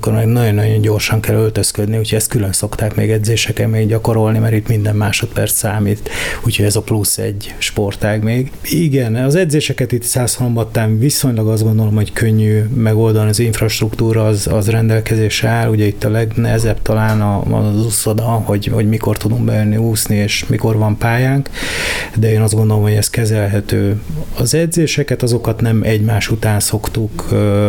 akkor meg nagyon-nagyon gyorsan kell öltözködni, úgyhogy ezt külön szokták még edzéseken még gyakorolni, mert itt minden másodperc számít, úgyhogy ez a plusz egy sportág még. Igen, az edzéseket itt Szászhalombattán viszonylag azt gondolom, hogy könnyű megoldani, az infrastruktúra az rendelkezésre áll, ugye itt a legnehezebb talán az úszoda, hogy mikor tudunk bejönni úszni, és mikor van pályánk, de én azt gondolom, hogy ez kezelhető. Az edzéseket azokat nem egymás után szoktuk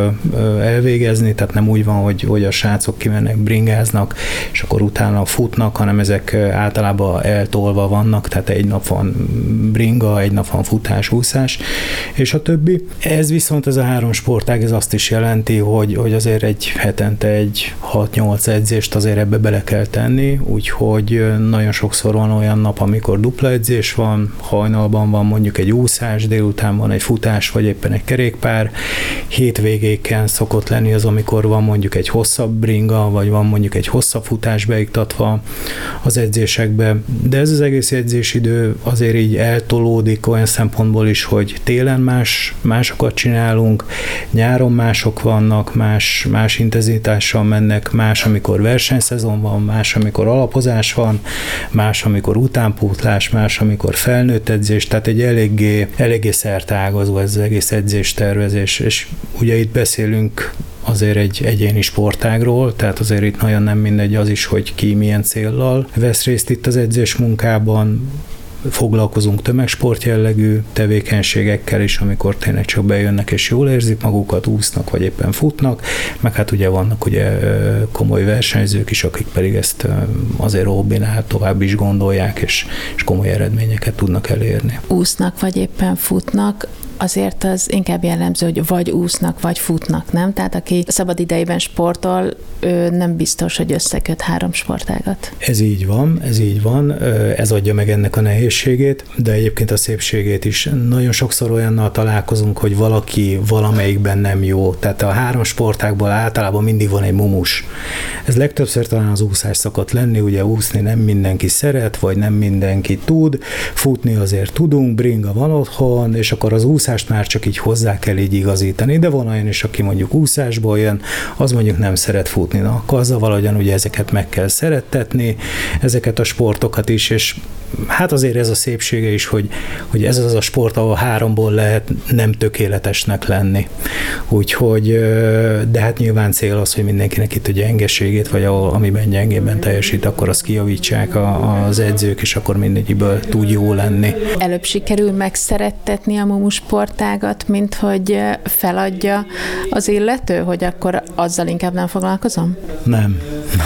elvégezni, tehát nem úgy van, hogy a srácok kimennek, bringáznak, és akkor utána futnak, hanem ezek általában eltolva vannak, tehát egy nap van bringa, egy nap van futás, úszás, és a többi. Ez viszont ez a 3 sportág, ez azt is jelenti, hogy azért egy hetente egy 6-8 edzést azért ebbe bele kell tenni, úgyhogy nagyon sokszor van olyan nap, amikor dupla edzés van, hajnalban van mondjuk egy úszás, délután van egy futás, vagy éppen egy kerékpár, hétvégéken szokott lenni az, amikor van mondjuk egy hosszabb bringa, vagy van mondjuk egy hosszabb futás beiktatva az edzésekbe, de ez az egész edzésidő azért így eltolódik olyan szempontból is, hogy télen másokat csinálunk, nyáron mások vannak, más intenzitással mennek, más, amikor versenyszezon van, más, amikor alapozás van, más, amikor utánpótlás, más, amikor felnőtt edzés, tehát egy eléggé szerteágazó ez az egész edzéstervezés, és ugye itt beszélünk azért egy egyéni sportágról, tehát azért itt nagyon nem mindegy az is, hogy ki milyen céllal vesz részt itt az edzés munkában, foglalkozunk tömegsport jellegű tevékenységekkel is, amikor tényleg csak bejönnek és jól érzik magukat, úsznak, vagy éppen futnak, meg hát ugye vannak ugye komoly versenyzők is, akik pedig ezt azért hobbinál tovább is gondolják, és komoly eredményeket tudnak elérni. Úsznak, vagy éppen futnak, azért az inkább jellemző, hogy vagy úsznak, vagy futnak, nem? Tehát aki szabad idejében sportol, ő nem biztos, hogy összeköt 3 sportágat. Ez így van, ez adja meg ennek a nehézségét, de egyébként a szépségét is. Nagyon sokszor olyannal találkozunk, hogy valaki valamelyikben nem jó, tehát a 3 sportágból általában mindig van egy mumus. Ez legtöbbször talán az úszás szokott lenni, ugye úszni nem mindenki szeret, vagy nem mindenki tud, futni azért tudunk, bringa van otthon, és akkor az úszást már csak így hozzá kell így igazítani, de van olyan is, aki mondjuk úszásból jön, az mondjuk nem szeret futni, na, akkor azzal valahogyan ugye ezeket meg kell szerettetni, ezeket a sportokat is, és hát azért ez a szépsége is, hogy ez az a sport, ahol 3-ból lehet nem tökéletesnek lenni. Úgyhogy, de hát nyilván cél az, hogy mindenkinek itt a gyengeségét, vagy amiben gyengében teljesít, akkor azt kijavítsák az edzők, és akkor mindegyiből tud jó lenni. Előbb sikerül megszerettetni a mumus sportágat, mint hogy feladja az illető, hogy akkor azzal inkább nem foglalkozom? Nem.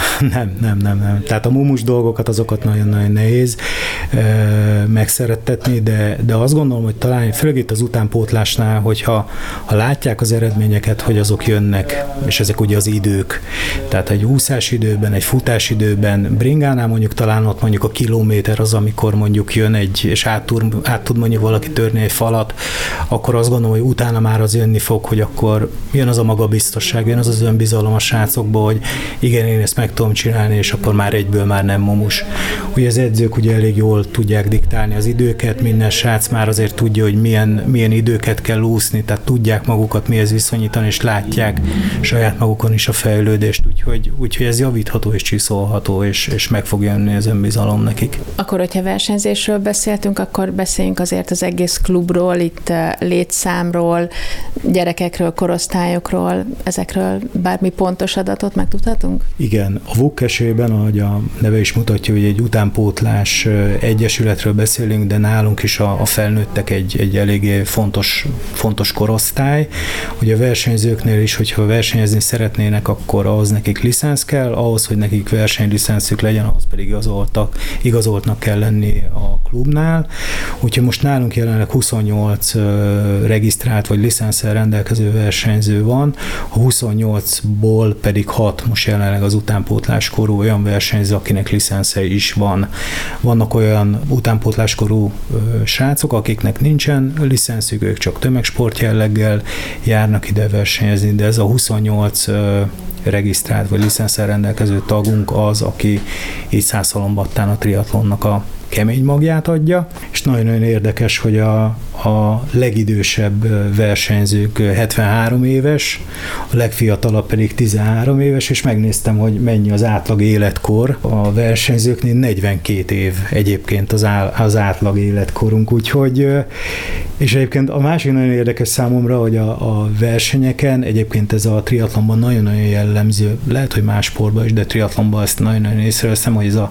Tehát a mumus dolgokat, azokat nagyon-nagyon nehéz megszerettetni, de azt gondolom, hogy talán főleg itt az utánpótlásnál, hogyha látják az eredményeket, hogy azok jönnek, és ezek ugye az idők. Tehát egy úszás időben, egy futás időben, bringánál mondjuk talán ott mondjuk a kilométer az, amikor mondjuk jön és át tud mondjuk valaki törni egy falat, akkor azt gondolom, hogy utána már az jönni fog, hogy akkor jön az a magabiztosság, jön az önbizalom a srácokból, hogy igen, én ezt meg tudom csinálni, és akkor már egyből már nem mumus. Ugye az edzők ugye elég jól tudják diktálni az időket, minden srác már azért tudja, hogy milyen időket kell úszni, tehát tudják magukat mihez viszonyítani, és látják saját magukon is a fejlődést, úgyhogy ez javítható és csiszolható, és meg fog jönni az önbizalom nekik. Akkor, hogyha versenyzésről beszéltünk, akkor beszéljünk azért az egész klubról, itt létszámról, gyerekekről, korosztályokról, ezekről bármi pontos adatot megtudhatunk? Igen, a VUK esélyben, ahogy a neve is mutatja, hogy egy utánpótlás egyesületről beszélünk, de nálunk is a felnőttek egy eléggé fontos korosztály. Ugye a versenyzőknél is, hogyha versenyezni szeretnének, akkor ahhoz nekik licensz kell, ahhoz, hogy nekik versenylicenszük legyen, ahhoz pedig igazoltnak kell lenni a klubnál. Úgyhogy most nálunk jelenleg 28 regisztrált vagy licenszel rendelkező versenyző van, a 28-ból pedig 6 most jelenleg az utánpótláskorú olyan versenyző, akinek licensze is van. Vannak olyan utánpótláskorú srácok, akiknek nincsen licenszük, ők csak tömegsport jelleggel járnak ide versenyezni, de ez a 28 regisztrált vagy licenszel rendelkező tagunk az, aki így Szászhalombattán a triatlonnak a kemény magját adja, és nagyon-nagyon érdekes, hogy a legidősebb versenyzők 73 éves, a legfiatalabb pedig 13 éves, és megnéztem, hogy mennyi az átlag életkor. A versenyzőknél 42 év egyébként az átlag életkorunk, úgyhogy, és egyébként a másik nagyon érdekes számomra, hogy a versenyeken, egyébként ez a triatlonban nagyon-nagyon jellemző, lehet, hogy más sportban is, de triatlonban ezt nagyon-nagyon észreveszem, hogy ez a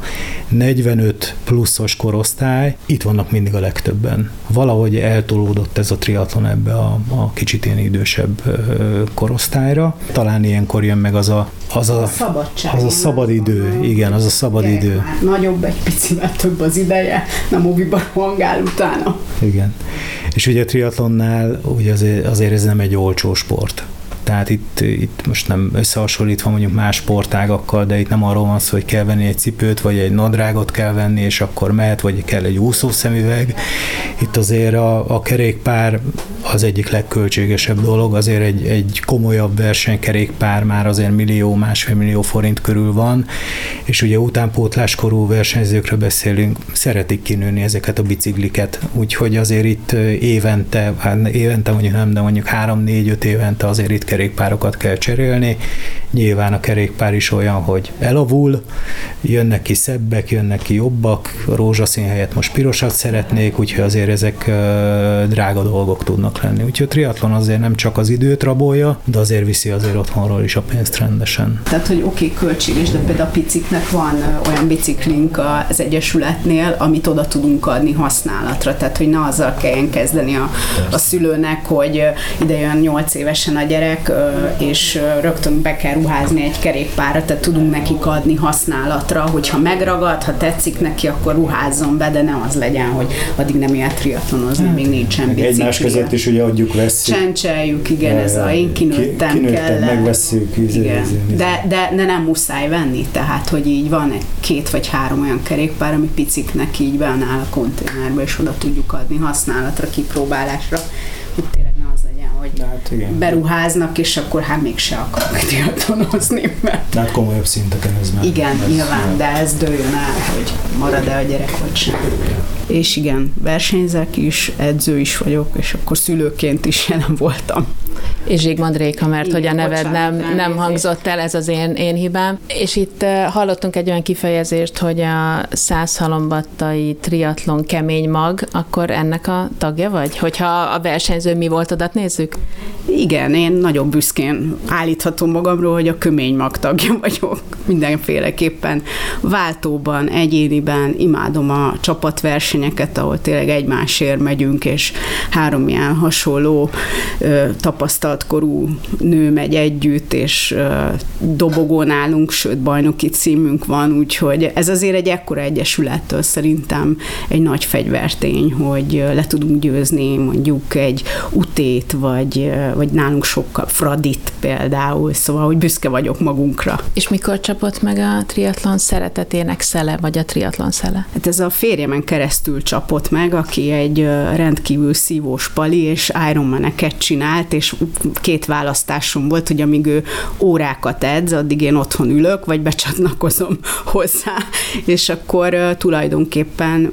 45 pluszos korosztály, itt vannak mindig a legtöbben. Valahogy eltolódott ez a triatlon ebbe a kicsit ilyen idősebb korosztályra. Talán ilyenkor jön meg az a szabad idő. Igen, az a szabad idő. Nagyobb, egy picivel több az ideje, nem moviban hangál utána. Igen. És ugye a triatlonnál ugye azért ez nem egy olcsó sport. Tehát itt most nem összehasonlítva mondjuk más sportágakkal, de itt nem arról van szó, hogy kell venni egy cipőt, vagy egy nadrágot kell venni, és akkor mehet, vagy kell egy úszószemüveg. Itt azért a kerékpár az egyik legköltségesebb dolog, azért egy komolyabb versenykerékpár már azért másfél millió forint körül van, és ugye utánpótláskorú versenyzőkről beszélünk, szeretik kinőni ezeket a bicikliket, úgyhogy azért itt évente mondjuk nem, de mondjuk 3-4-5 évente azért itt kerékpárokat kell cserélni. Nyilván a kerékpár is olyan, hogy elavul, jönnek ki szebbek, jönnek ki jobbak, rózsaszín helyett most pirosat szeretnék, úgyhogy azért ezek drága dolgok tudnak lenni. Úgyhogy a triatlon azért nem csak az időt rabolja, de azért viszi azért otthonról is a pénzt rendesen. Tehát, hogy oké, költséges, de például a piciknek van olyan biciklink az Egyesületnél, amit oda tudunk adni használatra. Tehát, hogy ne azzal kelljen kezdeni a szülőnek, hogy ide jön 8 évesen a gyerek, és rögtön be kell ruházni egy kerékpárra, tehát tudunk nekik adni használatra, hogyha megragad, ha tetszik neki, akkor ruházzon be, de ne az legyen, hogy addig nem ilyen triatlonozni, még nincsen bicikli. Egymás között is ugye adjuk-vesszük. Csencseljük, igen, ez én kinőttem kell. Megvesszük. De nem muszáj venni, tehát, hogy így van 2 vagy 3 olyan kerékpár, ami piciknek így beáll a konténerbe, és oda tudjuk adni használatra, kipróbálásra, hogy tényleg ne az legyen, hogy beruháznak, és akkor mégse akarnak triatlonozni. Tehát komolyabb szinteken ez már. Igen, nyilván, de ez dőljön el, hogy marad-e a gyerek, vagy sem. És igen, versenyzek is, edző is vagyok, és akkor szülőként is jelen voltam. És Zsigmond Réka, mert igen, hogy a neved nem hangzott el, ez az én hibám. És itt hallottunk egy olyan kifejezést, hogy a Szászhalombattai triatlon kemény mag, akkor ennek a tagja vagy? Hogyha a versenyző mi volt, adat nézzük? Igen, én nagyon büszkén állíthatom magamról, hogy a kömény mag tagja vagyok. Mindenféleképpen váltóban, egyéniben imádom a csapatversenyeket, ahol tényleg egymásért megyünk, és 3 ilyen hasonló tapasztalt korú nő megy együtt, és dobogón állunk, sőt bajnoki címünk van, úgyhogy ez azért egy ekkora egyesülettől szerintem egy nagy fegyvertény, hogy le tudunk győzni mondjuk egy Utét, vagy nálunk sokkal Fradit például, szóval, hogy büszke vagyok magunkra. És mikor csapott meg a triatlon szeretetének szele, vagy a triatlon szele? Hát ez a férjemen keresztül csapott meg, aki egy rendkívül szívós pali, és Ironman-eket csinált, és 2 választásom volt, hogy amíg ő órákat edz, addig én otthon ülök, vagy becsatlakozom hozzá, és akkor tulajdonképpen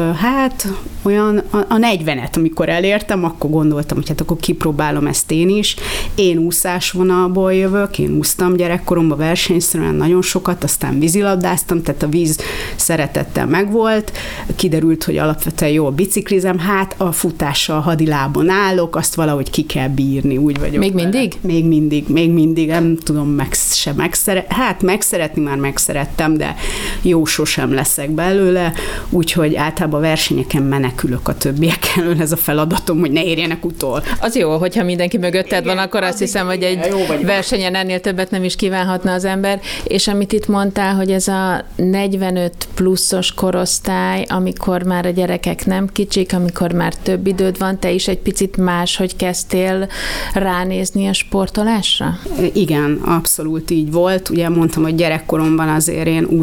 olyan a 40-et, amikor elértem, akkor gondoltam, hogy hát akkor kipróbálom ezt én is. Én úszásvonalból jövök, én úsztam gyerekkoromban versenyszerűen nagyon sokat, aztán vízilabdáztam, tehát a víz szeretettel megvolt, kiderült, hogy alapvetően jól biciklizem, hát a futással hadilábon állok, azt valahogy ki kell bírni, úgy vagyok. Még mindig? Még mindig, nem tudom megszeretni már megszerettem, de jó sosem leszek belőle, úgyhogy általában versenyeken menekülök a többiek elől, ez a feladatom, hogy ne érjenek utol. Az jó, hogyha mindenki mögötted van, akkor azt hiszem, hogy egy versenyen ennél többet nem is kívánhatna az ember, és amit itt mondtál, hogy ez a 45 pluszos korosztály, amikor már a gyerekek nem kicsik, amikor már több időd van, te is egy picit máshogy kezdtél ránézni a sportolásra? Igen, abszolút így volt. Ugye mondtam, hogy gyerekkoromban azért én úsztam, az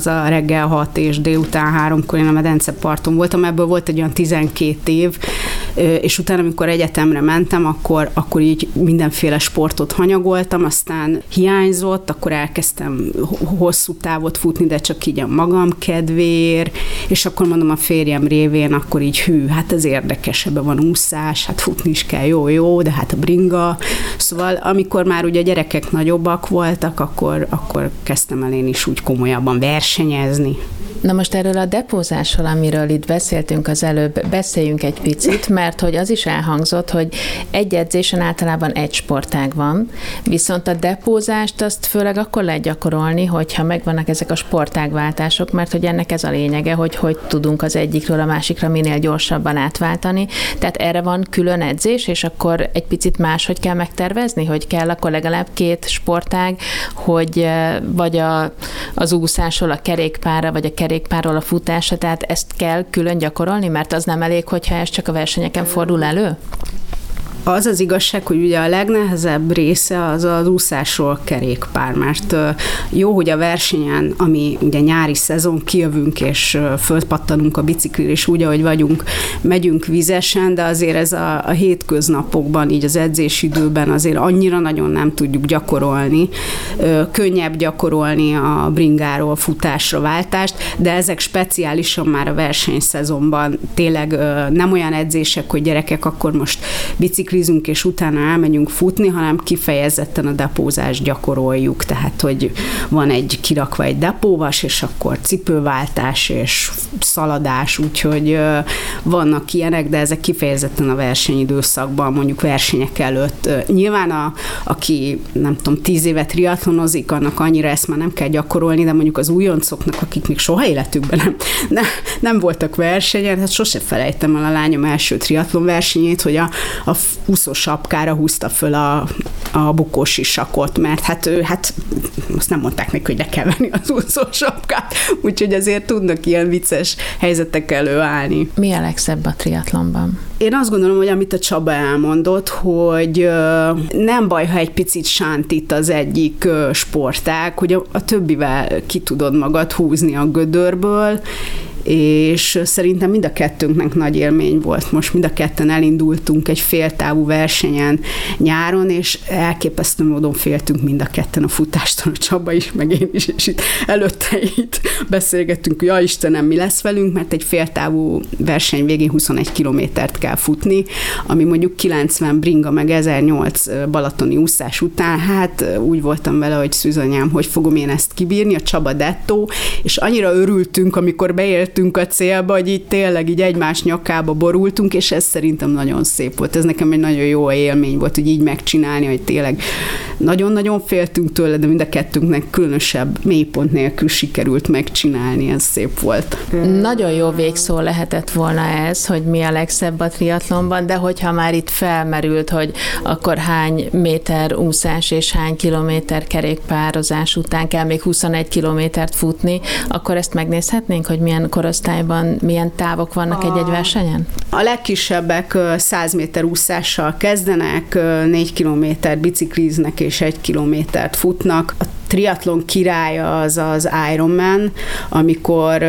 a reggel 6 és délután 3-kor én a medenceparton voltam, ebből volt egy olyan 12 év, és utána, amikor egyetemre mentem, akkor így mindenféle sportot hanyagoltam, aztán hiányzott, akkor elkezdtem hosszú távot futni, de csak így a magam kedvéért, és akkor mondom a férjem révén, akkor így hát ez érdekes, ebben van úszás, hát futni is kell, jó, de hát a bringa. Szóval amikor már ugye a gyerekek nagyobbak voltak, akkor kezdtem el én is úgy komolyabban versenyezni. Na most erről a depózásról, amiről itt beszéltünk az előbb, beszéljünk egy picit, mert hogy az is elhangzott, hogy egy edzésen általában egy sportág van, viszont a depózást azt főleg akkor lehet gyakorolni, hogyha megvannak ezek a sportágváltások, mert hogy ennek ez a lényege, hogy tudunk az egyikről a másikra minél gyorsabban átváltani. Tehát erre van külön edzés, és akkor egy picit máshogy kell megtervezni, hogy kell akkor legalább 2 sportág, hogy vagy az úszásról a kerékpárra, vagy a kerékpárról a futásra, tehát ezt kell külön gyakorolni, mert az nem elég, hogyha ez csak a versenyeken fordul elő? Az az igazság, hogy ugye a legnehezebb része az az úszásról kerékpár, mert jó, hogy a versenyen, ami ugye nyári szezon, kijövünk és fölpattanunk a biciklire, és úgy, ahogy vagyunk, megyünk vizesen, de azért ez a hétköznapokban, így az edzésidőben azért annyira nagyon nem tudjuk gyakorolni. Könnyebb gyakorolni a bringáról futásra váltást, de ezek speciálisan már a versenyszezonban tényleg nem olyan edzések, hogy gyerekek, akkor most biciklizünk, és utána elmegyünk futni, hanem kifejezetten a depózást gyakoroljuk. Tehát, hogy van kirakva egy depóvas, és akkor cipőváltás és szaladás, úgyhogy vannak ilyenek, de ezek kifejezetten a versenyidőszakban, mondjuk versenyek előtt. Nyilván aki nem tudom, 10 évet triatlonozik, annak annyira ezt már nem kell gyakorolni, de mondjuk az újoncoknak, akik még soha életükben nem voltak versenyen, hát sose felejtem el a lányom első triatlon versenyét, hogy a úszósapkára húzta föl a bukósisakot, mert hát azt nem mondták neki, hogy le kell venni az úszósapkát, úgyhogy azért tudnak ilyen vicces helyzetek előállni. Mi a legszebb a triatlonban? Én azt gondolom, hogy amit a Csaba elmondott, hogy nem baj, ha egy picit sántít az egyik sportág, hogy a többivel ki tudod magad húzni a gödörből, és szerintem mind a kettőnknek nagy élmény volt. Most mind a ketten elindultunk egy féltávú versenyen nyáron, és elképesztő módon féltünk mind a ketten a futástól, a Csaba is, meg én is, és itt előtte itt beszélgettünk, hogy ja Istenem, mi lesz velünk, mert egy féltávú verseny végén 21 kilométert kell futni, ami mondjuk 90 bringa, meg 1008 balatoni úszás után, hát úgy voltam vele, hogy szűzanyám, hogy fogom én ezt kibírni, a Csaba dettó, és annyira örültünk, amikor beéltünk a célba, hogy így tényleg így egymás nyakába borultunk, és ez szerintem nagyon szép volt. Ez nekem egy nagyon jó élmény volt, hogy így megcsinálni, hogy tényleg nagyon-nagyon féltünk tőle, de mind a kettőnknek különösebb mélypont nélkül sikerült megcsinálni, ez szép volt. Nagyon jó végszó lehetett volna ez, hogy mi a legszebb a triatlonban, de hogyha már itt felmerült, hogy akkor hány méter úszás és hány kilométer kerékpározás után kell még 21 kilométert futni, akkor ezt megnézhetnénk, hogy milyen korosztályban milyen távok vannak egy-egy versenyen? A legkisebbek 100 méter úszással kezdenek, 4 kilométert bicikliznek és 1 kilométert futnak. A triatlon királya az az Ironman, amikor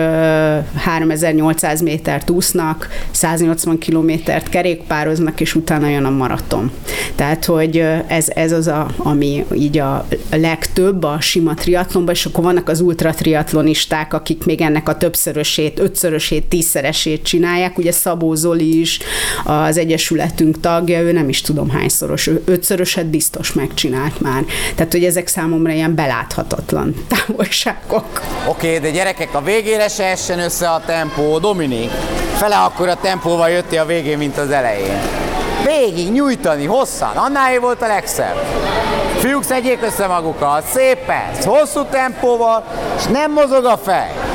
3800 métert úsznak, 180 kilométert kerékpároznak, és utána jön a maraton. Tehát, hogy ez az, ami így a legtöbb a sima triatlonban, és akkor vannak az ultratriatlonisták, akik még ennek a többszörösét, 5-szörösét, 10-szeresét csinálják. Ugye Szabó Zoli is az egyesületünk tagja, ő nem is tudom hányszoros, 5-szöröset biztos megcsinált már. Tehát, hogy ezek számomra ilyen beláthatatlan távolságok. Oké, de gyerekek, a végére se essen össze a tempó. Dominik, fele akkora tempóval jöttél a végén, mint az elején. Végig nyújtani, hosszan, annál volt a legszebb. Fiúk, szedjék össze magukat, szépen, hosszú tempóval, és nem mozog a fej.